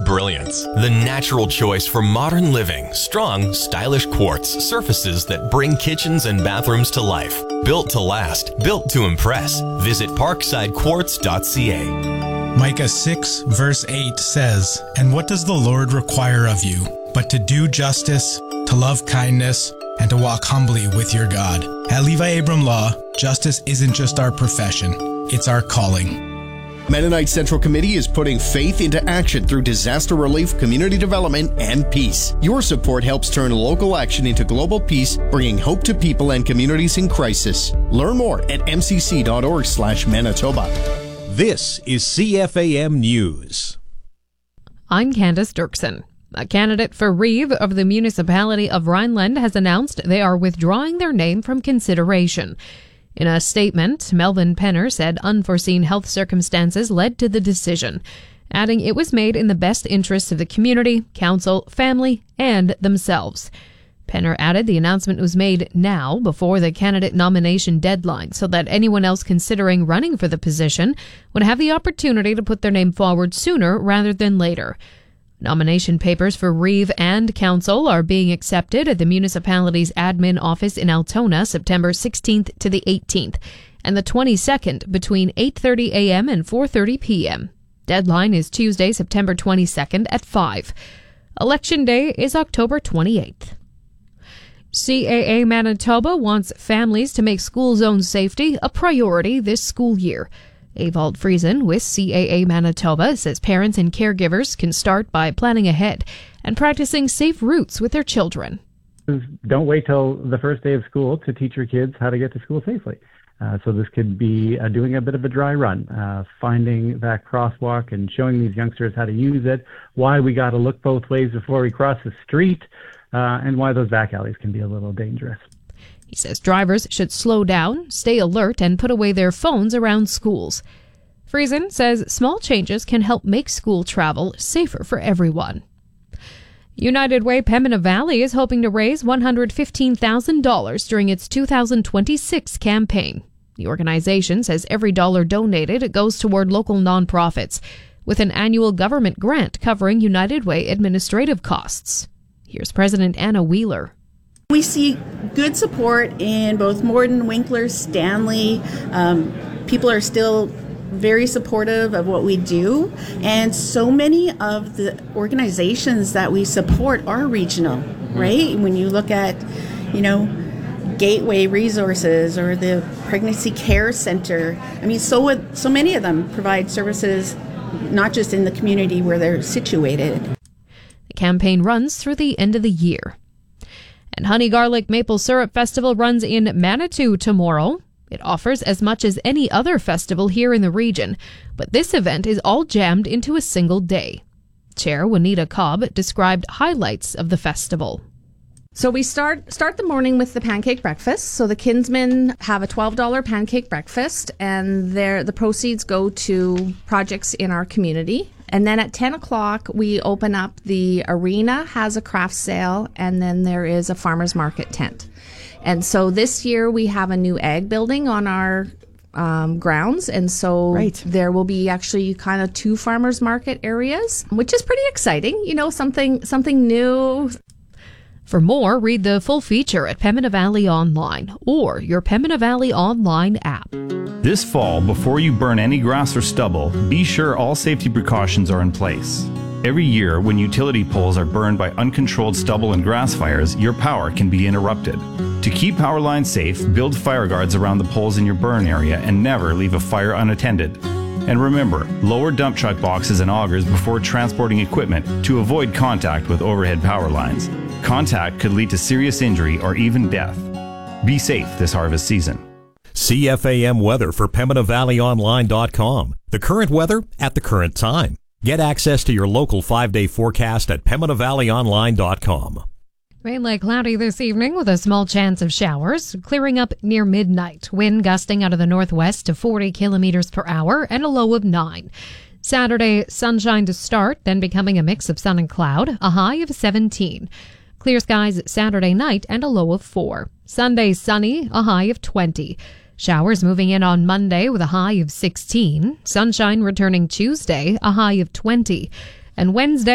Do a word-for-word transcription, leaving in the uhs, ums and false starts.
brilliance, the natural choice for modern living. Strong, stylish quartz, surfaces that bring kitchens and bathrooms to life. Built to last, built to impress. Visit parkside quartz dot c a. Micah six, verse eight says, "And what does the Lord require of you, but to do justice, to love kindness, and to walk humbly with your God?" At Levi Abram Law, justice isn't just our profession, it's our calling. Mennonite Central Committee is putting faith into action through disaster relief, community development, and peace. Your support helps turn local action into global peace, bringing hope to people and communities in crisis. Learn more at m c c dot org slash Manitoba. This is C F A M News. I'm Candace Dirksen. A candidate for Reeve of the municipality of Rhineland has announced they are withdrawing their name from consideration. In a statement, Melvin Penner said unforeseen health circumstances led to the decision, adding it was made in the best interests of the community, council, family, and themselves. Penner added the announcement was made now before the candidate nomination deadline so that anyone else considering running for the position would have the opportunity to put their name forward sooner rather than later. Nomination papers for Reeve and Council are being accepted at the municipality's admin office in Altona September sixteenth to the eighteenth and the twenty-second between eight thirty a.m. and four thirty p.m. Deadline is Tuesday, September twenty-second at five. Election day is October twenty-eighth. C A A Manitoba wants families to make school zone safety a priority this school year. Evald Friesen with C A A Manitoba says parents and caregivers can start by planning ahead and practicing safe routes with their children. Don't wait till the first day of school to teach your kids how to get to school safely. Uh, so this could be uh, doing a bit of a dry run, uh, finding that crosswalk and showing these youngsters how to use it, why we got to look both ways before we cross the street, uh, and why those back alleys can be a little dangerous. He says drivers should slow down, stay alert, and put away their phones around schools. Friesen says small changes can help make school travel safer for everyone. United Way Pembina Valley is hoping to raise one hundred fifteen thousand dollars during its two thousand twenty-six campaign. The organization says every dollar donated goes toward local nonprofits, with an annual government grant covering United Way administrative costs. Here's President Anna Wheeler. We see good support in both Morden, Winkler, Stanley. Um, people are still very supportive of what we do, and so many of the organizations that we support are regional, right? When you look at, you know, Gateway Resources or the Pregnancy Care Center, I mean, so so many of them provide services not just in the community where they're situated. The campaign runs through the end of the year. And Honey Garlic Maple Syrup Festival runs in Manitou tomorrow. It offers as much as any other festival here in the region, but this event is all jammed into a single day. Chair Juanita Cobb described highlights of the festival. So we start start the morning with the pancake breakfast. So the Kinsmen have a twelve dollars pancake breakfast, and their the proceeds go to projects in our community. And then at ten o'clock, we open up the arena, has a craft sale, and then there is a farmer's market tent. And so this year we have a new ag building on our um, grounds, and so right. there will be actually kind of two farmers market areas, which is pretty exciting. You know, something something new. For more, read the full feature at Pembina Valley Online or your Pembina Valley Online app. This fall, before you burn any grass or stubble, be sure all safety precautions are in place. Every year, when utility poles are burned by uncontrolled stubble and grass fires, your power can be interrupted. To keep power lines safe, build fire guards around the poles in your burn area and never leave a fire unattended. And remember, lower dump truck boxes and augers before transporting equipment to avoid contact with overhead power lines. Contact could lead to serious injury or even death. Be safe this harvest season. C F A M weather for Pembina Valley Online dot com. The current weather at the current time. Get access to your local five-day forecast at Pembina Valley Online dot com. Mainly cloudy this evening with a small chance of showers, clearing up near midnight. Wind gusting out of the northwest to forty kilometers per hour and a low of nine. Saturday, sunshine to start, then becoming a mix of sun and cloud, a high of seventeen. Clear skies Saturday night and a low of four. Sunday, sunny, a high of twenty. Showers moving in on Monday with a high of sixteen. Sunshine returning Tuesday, a high of twenty. And Wednesday,